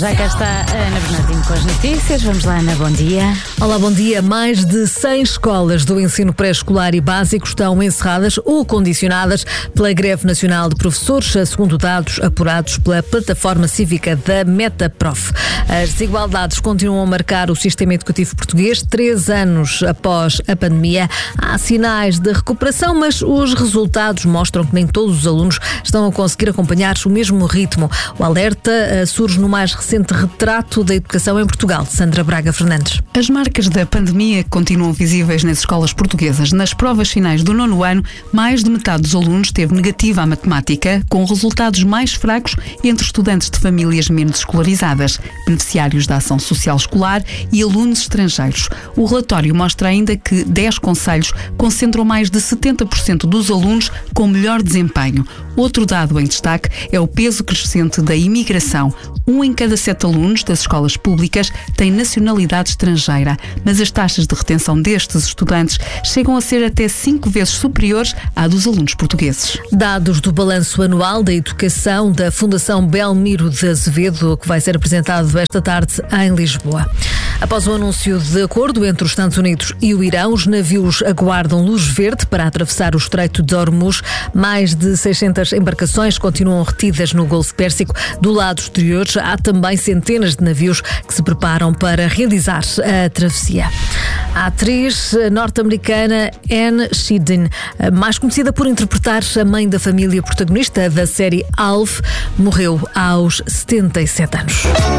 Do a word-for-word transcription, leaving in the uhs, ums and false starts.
Já cá está a Ana Bernardino com as notícias. Vamos lá, Ana, bom dia. Olá, bom dia. Mais de cem escolas do ensino pré-escolar e básico estão encerradas ou condicionadas pela greve nacional de professores, segundo dados apurados pela plataforma cívica da Metaprof. As desigualdades continuam a marcar o sistema educativo português. Três anos após a pandemia, há sinais de recuperação, mas os resultados mostram que nem todos os alunos estão a conseguir acompanhar o mesmo ritmo. O alerta surge no mais recente retrato da educação em Portugal. Sandra Braga Fernandes. As marcas da pandemia continuam visíveis nas escolas portuguesas. Nas provas finais do nono ano, mais de metade dos alunos teve negativa à matemática, com resultados mais fracos entre estudantes de famílias menos escolarizadas, beneficiários da ação social escolar e alunos estrangeiros. O relatório mostra ainda que dez concelhos concentram mais de setenta por cento dos alunos com melhor desempenho. Outro dado em destaque é o peso crescente da imigração. Um em cada sete alunos das escolas públicas tem nacionalidade estrangeira, mas as taxas de retenção destes estudantes chegam a ser até cinco vezes superiores à dos alunos portugueses. Dados do balanço anual da educação da Fundação Belmiro de Azevedo, que vai ser apresentado esta tarde em Lisboa. Após o anúncio de acordo entre os Estados Unidos e o Irão, os navios aguardam luz verde para atravessar o Estreito de Hormuz. Mais de seiscentas embarcações continuam retidas no Golfo Pérsico. Do lado exterior, há também centenas de navios que se preparam para realizar a travessia. A atriz norte-americana Anne Shidden, mais conhecida por interpretar a mãe da família protagonista da série Alf, morreu aos setenta e sete anos.